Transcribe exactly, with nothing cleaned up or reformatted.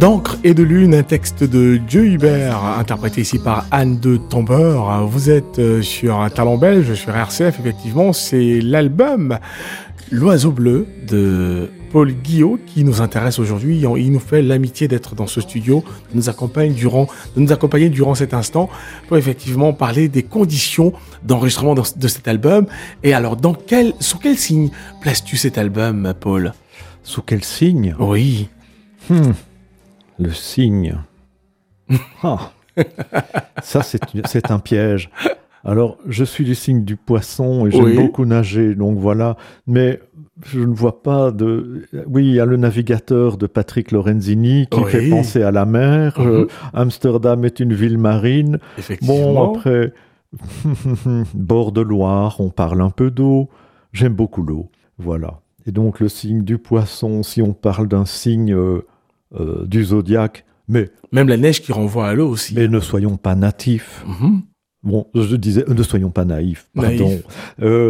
D'encre et de lune, un texte de Dieu Hubert, interprété ici par Anne de Tombeur. Vous êtes sur un talent belge, sur R C F, effectivement, c'est l'album L'Oiseau Bleu de Paul Guillot qui nous intéresse aujourd'hui. Il nous fait l'amitié d'être dans ce studio, de nous accompagner durant, de nous accompagner durant cet instant pour effectivement parler des conditions d'enregistrement de cet album. Et alors, dans quel, sous quel signe places-tu cet album, Paul ? Sous quel signe ? Oui. Hmm. Le signe. Ah. Ça, c'est, c'est un piège. Alors, je suis du signe du poisson et j'aime oui. beaucoup nager, donc voilà. Mais je ne vois pas de... Oui, il y a le navigateur de Patrick Lorenzini qui oui. fait penser à la mer. Mm-hmm. Euh, Amsterdam est une ville marine. Effectivement. Bon, après, bord de Loire, on parle un peu d'eau. J'aime beaucoup l'eau, voilà. Et donc, le signe du poisson, si on parle d'un signe... Euh, Euh, du zodiaque, mais... Même la neige qui renvoie à l'eau aussi. Mais ne soyons pas natifs. Mm-hmm. Bon, je disais, ne soyons pas naïfs, pardon. Naïf. Euh,